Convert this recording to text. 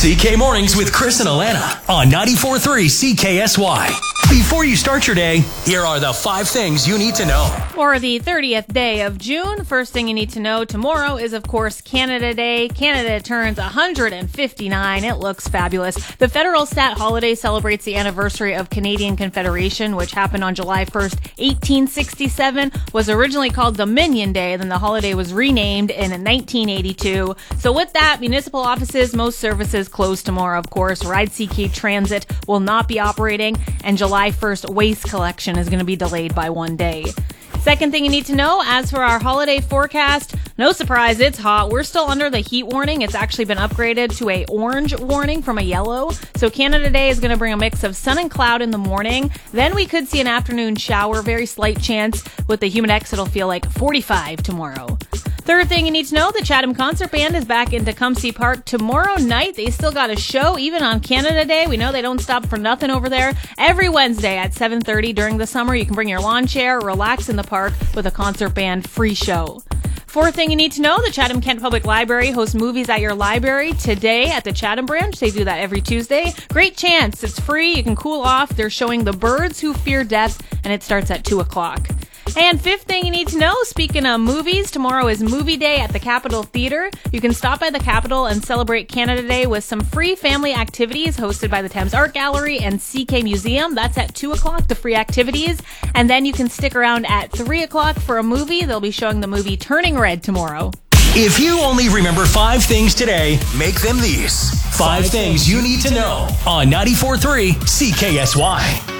CK Mornings with Chris and Alana on 94.3 CKSY. Before you start your day, here are the 5 things you need to know. For the 30th day of June, first thing you need to know, tomorrow is, of course, Canada Day. Canada turns 159. It looks fabulous. The federal stat holiday celebrates the anniversary of Canadian Confederation, which happened on July 1st, 1867, was originally called Dominion Day. Then the holiday was renamed in 1982. So with that, municipal offices, most services closed tomorrow, of course. Ride CK Transit will not be operating, and July 1st waste collection is going to be delayed by 1 day. Second thing you need to know, as for our holiday forecast, no surprise, it's hot. We're still under the heat warning. It's actually been upgraded to a orange warning from a yellow. So Canada Day is going to bring a mix of sun and cloud in the morning. Then we could see an afternoon shower, very slight chance. With the humidex, it'll feel like 45 tomorrow. Third thing you need to know, the Chatham Concert Band is back in Tecumseh Park tomorrow night. They still got a show, even on Canada Day. We know they don't stop for nothing over there. Every Wednesday at 7:30 during the summer, you can bring your lawn chair, relax in the park with a concert band free show. Fourth thing you need to know, the Chatham-Kent Public Library hosts movies at your library today at the Chatham branch. They do that every Tuesday. Great chance. It's free. You can cool off. They're showing The Birds Who Fear Death, and it starts at 2 o'clock. And fifth thing you need to know, speaking of movies, tomorrow is Movie Day at the Capitol Theatre. You can stop by the Capitol and celebrate Canada Day with some free family activities hosted by the Thames Art Gallery and CK Museum. That's at 2 o'clock, the free activities. And then you can stick around at 3 o'clock for a movie. They'll be showing the movie Turning Red tomorrow. If you only remember 5 things today, make them these. 5 things you need to know on 94.3 CKSY.